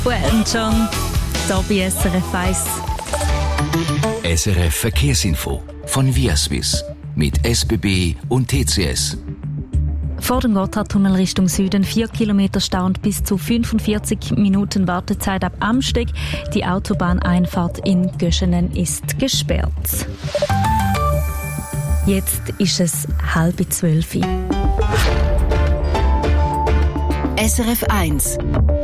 Und schon da bei SRF 1. SRF Verkehrsinfo von Viaswiss mit SBB und TCS. Vor dem Gotthardtunnel Richtung Süden 4 Kilometer Stau und bis zu 45 Minuten Wartezeit ab Amsteg. Die Autobahneinfahrt in Göschenen ist gesperrt. Jetzt ist es 11:30. SRF 1.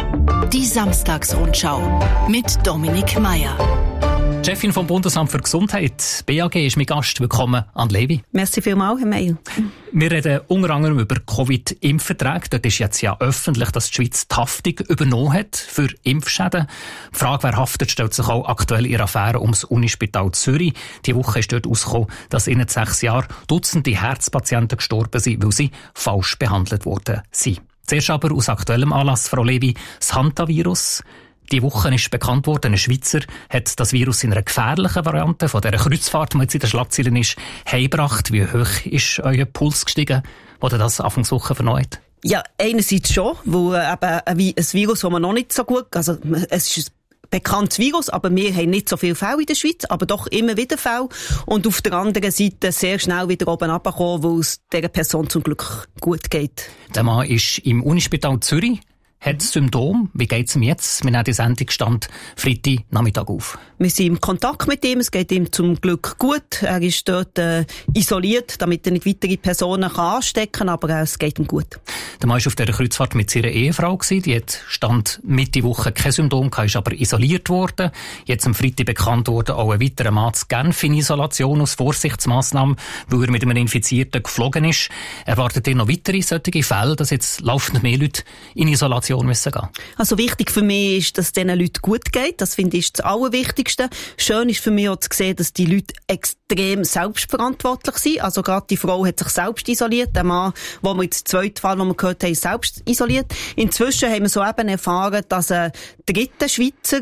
Die Samstagsrundschau mit Dominik Meier. Chefin vom Bundesamt für Gesundheit, BAG, ist mein Gast. Willkommen an Levi. Merci vielmals, Herr Meier. Wir reden unter anderem über Covid-Impfverträge. Dort ist jetzt ja öffentlich, dass die Schweiz die Haftung übernommen hat für Impfschäden. Die Frage, wer haftet, stellt sich auch aktuell in der Affäre ums Unispital Zürich. Die Woche ist dort herausgekommen, dass in 6 Jahren Dutzende Herzpatienten gestorben sind, weil sie falsch behandelt worden sind. Zuerst aber aus aktuellem Anlass, Frau Levi, das Hantavirus. Die Woche ist bekannt worden, ein Schweizer hat das Virus in einer gefährlichen Variante von dieser Kreuzfahrt, die jetzt in den Schlagzeilen ist, heimgebracht. Wie hoch ist euer Puls gestiegen, wo ihr das Anfangswoche vernommen habt? Ja, einerseits schon, weil eben ein Virus, das man noch nicht so gut, also es ist ein bekanntes Virus, aber wir haben nicht so viele Fälle in der Schweiz, aber doch immer wieder Fälle. Und auf der anderen Seite sehr schnell wieder oben runtergekommen, weil es dieser Person zum Glück gut geht. Der Mann ist im Unispital Zürich. Hat Symptome? Wie geht es ihm jetzt? Wir nehmen die Sendung stand Freitag Nachmittag auf. Wir sind im Kontakt mit ihm. Es geht ihm zum Glück gut. Er ist dort isoliert, damit er nicht weitere Personen anstecken kann, aber es geht ihm gut. Der Mann war auf dieser Kreuzfahrt mit seiner Ehefrau. Die hat Stand Mitte Woche kein Symptom, ist aber isoliert worden. Jetzt am Freitag bekannt wurde auch ein weiterer Mann zu Genf in Isolation aus Vorsichtsmaßnahmen, weil er mit einem Infizierten geflogen ist. Erwartet ihr noch weitere solche Fälle, dass jetzt laufend mehr Leute in Isolation müssen gehen? Also wichtig für mich ist, dass es diesen Leuten gut geht. Das finde ich das Allerwichtigste. Schön ist für mich auch zu sehen, dass die Leute extrem selbstverantwortlich sind. Also gerade die Frau hat sich selbst isoliert. Der Mann, wo wir jetzt den zweiten Fall, den wir gehört haben, ist selbst isoliert. Inzwischen haben wir so eben erfahren, dass ein dritter Schweizer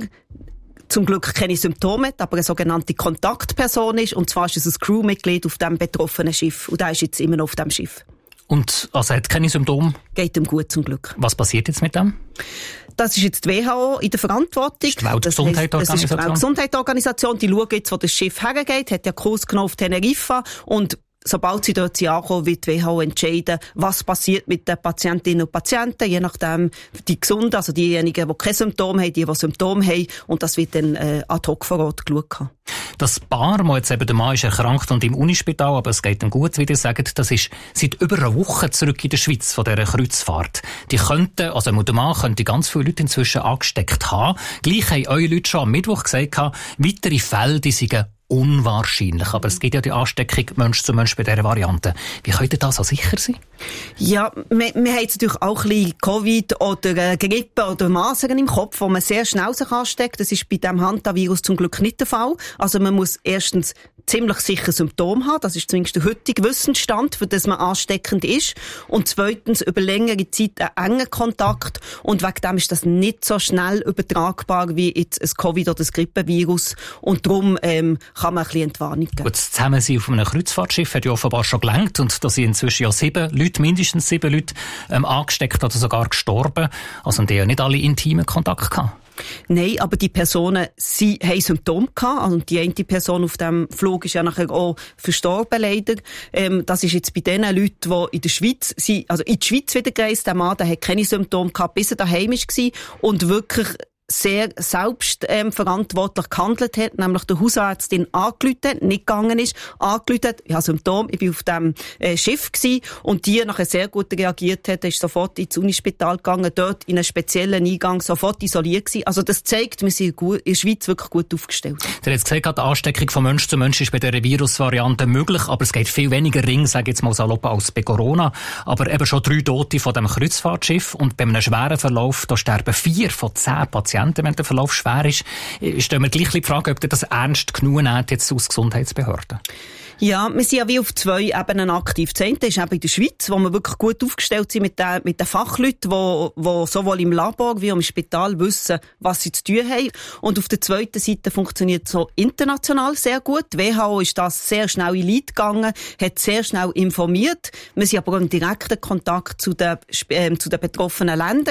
zum Glück keine Symptome hat, aber eine sogenannte Kontaktperson ist. Und zwar ist es ein Crewmitglied auf dem betroffenen Schiff. Und der ist jetzt immer noch auf dem Schiff. Und also hat keine Symptome? Geht ihm gut, zum Glück. Was passiert jetzt mit dem? Das ist jetzt die WHO in der Verantwortung. Das ist die Weltgesundheitsorganisation. Das ist die Weltgesundheitsorganisation. Die schaut jetzt, wo das Schiff hergeht, hat ja Kurs genommen auf Teneriffa und sobald sie dort ankommen, wird die WHO entscheiden, was passiert mit den Patientinnen und Patienten, je nachdem die Gesunden, also diejenigen, die keine Symptome haben, die Symptome haben, und das wird dann ad hoc vor Ort geschaut. Das Paar, wo jetzt eben der Mann ist erkrankt und im Unispital, aber es geht ihm gut, wie ihr sagt, das ist seit über einer Woche zurück in der Schweiz von dieser Kreuzfahrt. Die könnten, also der Mann könnte ganz viele Leute inzwischen angesteckt haben. Gleich haben eure Leute schon am Mittwoch gesagt, weitere Fälle, die sind unwahrscheinlich. Aber es gibt ja die Ansteckung Mensch zu Mensch bei dieser Variante. Wie könnt ihr da so sicher sein? Ja, wir haben jetzt natürlich auch ein bisschen Covid oder Grippe oder Masern im Kopf, wo man sehr schnell sich ansteckt. Das ist bei diesem Hantavirus zum Glück nicht der Fall. Also man muss erstens ziemlich sicher Symptome haben. Das ist zumindest der heutige Wissensstand, für das man ansteckend ist. Und zweitens über längere Zeit einen engen Kontakt. Und wegen dem ist das nicht so schnell übertragbar wie jetzt ein Covid- oder ein Grippevirus. Und darum kann man ein bisschen Entwarnung geben. Gut, das Zusammensein auf einem Kreuzfahrtschiff hat ja offenbar schon gelangt. Und da sind inzwischen ja 7 Leute, mindestens 7 Leute, angesteckt oder sogar gestorben. Also die haben ja nicht alle intimen Kontakt gehabt. Nein, aber die Personen, sie haben Symptome gehabt. Also die eine Person auf dem Flug ist ja nachher auch verstorben, leider. Das ist jetzt bei den Leuten, die in der Schweiz sind, also in die Schweiz wieder gereist. Der Mann, der hat keine Symptome gehabt, bis er daheim war und wirklich sehr selbstverantwortlich gehandelt hat, nämlich der Hausärztin angerufen hat, nicht gegangen ist, angerufen hat, ich habe Symptome, ich bin auf dem Schiff gewesen, und die nachher sehr gut reagiert hat, ist sofort ins Unispital gegangen, dort in einen speziellen Eingang, sofort isoliert gewesen. Also das zeigt, wir sind in der Schweiz wirklich gut aufgestellt. Der hat jetzt gesagt, die Ansteckung von Mensch zu Mensch ist bei dieser Virusvariante möglich, aber es geht viel weniger ring, sage ich jetzt mal salopp, als bei Corona. Aber eben schon 3 Tote von dem Kreuzfahrtschiff, und bei einem schweren Verlauf, da sterben 4 von 10 Patienten, wenn der Verlauf schwer ist. Stellen wir gleich die Frage, ob ihr das ernst genug nehmt jetzt aus Gesundheitsbehörden? Ja, wir sind ja wie auf 2 Ebenen aktiv. Das eine ist eben in der Schweiz, wo wir wirklich gut aufgestellt sind mit den Fachleuten, die sowohl im Labor wie auch im Spital wissen, was sie zu tun haben. Und auf der zweiten Seite funktioniert es so international sehr gut. Die WHO ist das sehr schnell in Lead gegangen, hat sehr schnell informiert. Wir sind aber auch im direkten Kontakt zu den betroffenen Ländern.